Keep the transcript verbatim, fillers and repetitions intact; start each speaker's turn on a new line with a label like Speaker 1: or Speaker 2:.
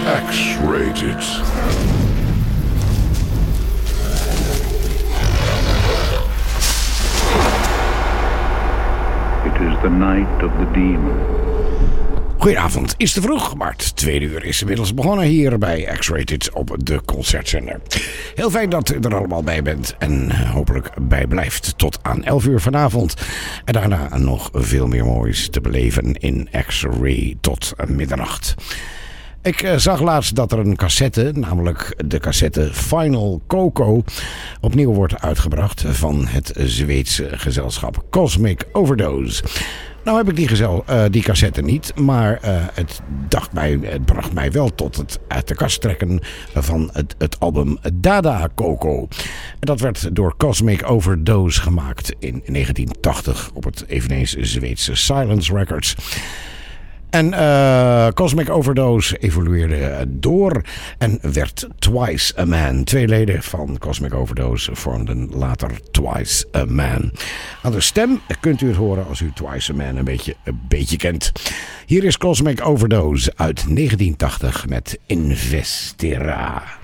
Speaker 1: X-Rated.
Speaker 2: It is the night of the demon.
Speaker 3: Goedenavond, is te vroeg, maar het tweede uur is inmiddels begonnen hier bij X-Rated op de Concertzender. Heel fijn dat u er allemaal bij bent en hopelijk bij blijft tot aan elf uur vanavond. En daarna nog veel meer moois te beleven in X-Ray tot middernacht. Ik zag laatst dat er een cassette, namelijk de cassette Final Coco, opnieuw wordt uitgebracht van het Zweedse gezelschap Cosmic Overdose. Nou heb ik die, gezel, uh, die cassette niet, maar uh, het, dacht mij, het bracht mij wel tot het uit de kast trekken van het, het album Dada Coco. En dat werd door Cosmic Overdose gemaakt in negentien tachtig op het eveneens Zweedse Silence Records. En uh, Cosmic Overdose evolueerde door en werd Twice a Man. Twee leden van Cosmic Overdose vormden later Twice a Man. Aan de stem kunt u het horen als u Twice a Man een beetje, een beetje kent. Hier is Cosmic Overdose uit negentien tachtig met Investira.